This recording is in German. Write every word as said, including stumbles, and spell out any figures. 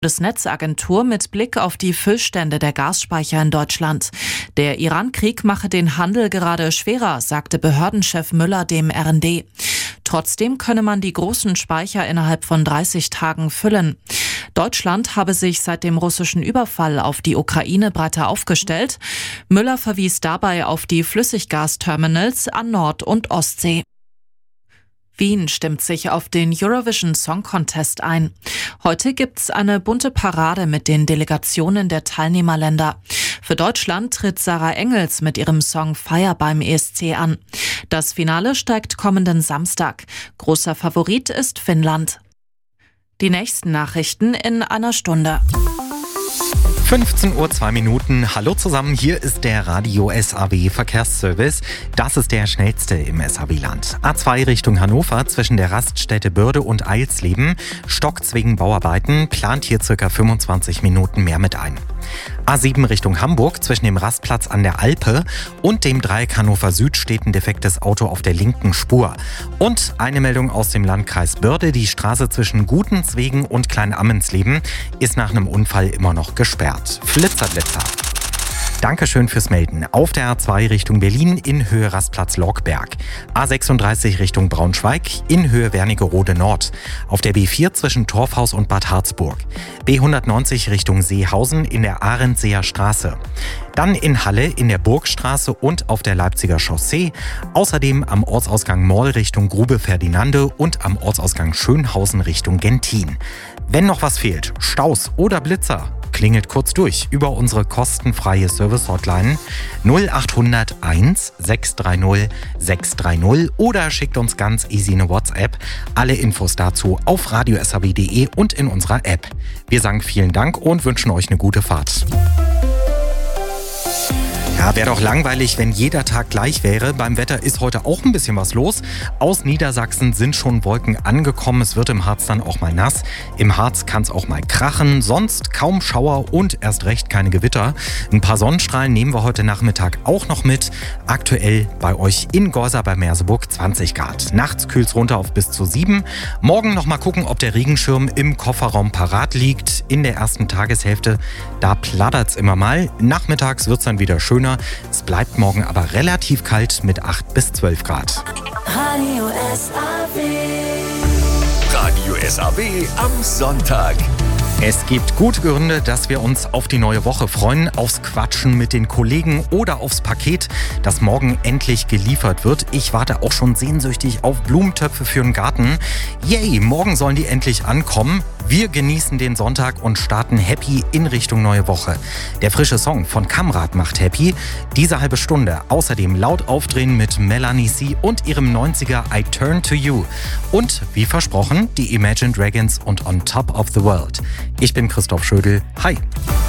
Bundesnetzagentur mit Blick auf die Füllstände der Gasspeicher in Deutschland. Der Iran-Krieg mache den Handel gerade schwerer, sagte Behördenchef Müller dem R N D. Trotzdem könne man die großen Speicher innerhalb von dreißig Tagen füllen. Deutschland habe sich seit dem russischen Überfall auf die Ukraine breiter aufgestellt. Müller verwies dabei auf die Flüssiggasterminals an Nord- und Ostsee. Wien stimmt sich auf den Eurovision Song Contest ein. Heute gibt's eine bunte Parade mit den Delegationen der Teilnehmerländer. Für Deutschland tritt Sarah Engels mit ihrem Song Fire beim E S C an. Das Finale steigt kommenden Samstag. Großer Favorit ist Finnland. Die nächsten Nachrichten in einer Stunde. fünfzehn Uhr zwei Minuten. Hallo zusammen, hier ist der Radio S A W Verkehrsservice. Das ist der schnellste im S A W-Land. A zwei Richtung Hannover zwischen der Raststätte Bürde und Eilsleben stockt's wegen Bauarbeiten, plant hier circa fünfundzwanzig Minuten mehr mit ein. A sieben Richtung Hamburg zwischen dem Rastplatz an der Alpe und dem Dreieck Hannover Süd steht ein defektes Auto auf der linken Spur. Und eine Meldung aus dem Landkreis Börde. Die Straße zwischen Gutenswegen und Kleinammensleben ist nach einem Unfall immer noch gesperrt. Flitzer, Blitzer. Dankeschön fürs Melden. Auf der A zwei Richtung Berlin in Höhe Rastplatz Lockberg. A sechsunddreißig Richtung Braunschweig in Höhe Wernigerode Nord. Auf der B vier zwischen Torfhaus und Bad Harzburg. B hundertneunzig Richtung Seehausen in der Arendseer Straße. Dann in Halle in der Burgstraße und auf der Leipziger Chaussee. Außerdem am Ortsausgang Moll Richtung Grube Ferdinande und am Ortsausgang Schönhausen Richtung Gentin. Wenn noch was fehlt, Staus oder Blitzer, klingelt kurz durch über unsere kostenfreie Service-Hotline null acht null null eins sechs drei null sechs drei null oder schickt uns ganz easy eine WhatsApp. Alle Infos dazu auf radio s a w punkt de und in unserer App. Wir sagen vielen Dank und wünschen euch eine gute Fahrt. Ja, wäre doch langweilig, wenn jeder Tag gleich wäre. Beim Wetter ist heute auch ein bisschen was los. Aus Niedersachsen sind schon Wolken angekommen. Es wird im Harz dann auch mal nass. Im Harz kann es auch mal krachen. Sonst kaum Schauer und erst recht keine Gewitter. Ein paar Sonnenstrahlen nehmen wir heute Nachmittag auch noch mit. Aktuell bei euch in Gorsa bei Merseburg zwanzig Grad. Nachts kühlt es runter auf bis zu sieben. Morgen noch mal gucken, ob der Regenschirm im Kofferraum parat liegt. In der ersten Tageshälfte, da plattert es immer mal. Nachmittags wird es dann wieder schöner. Es bleibt morgen aber relativ kalt mit acht bis zwölf Grad. Radio S A W. Radio S A W am Sonntag. Es gibt gute Gründe, dass wir uns auf die neue Woche freuen, aufs Quatschen mit den Kollegen oder aufs Paket, das morgen endlich geliefert wird. Ich warte auch schon sehnsüchtig auf Blumentöpfe für den Garten. Yay, morgen sollen die endlich ankommen. Wir genießen den Sonntag und starten happy in Richtung neue Woche. Der frische Song von Kamrat macht happy. Diese halbe Stunde außerdem laut aufdrehen mit Melanie C. und ihrem neunziger I Turn to You. Und wie versprochen, die Imagine Dragons und On Top of the World. Ich bin Christoph Schödel. Hi.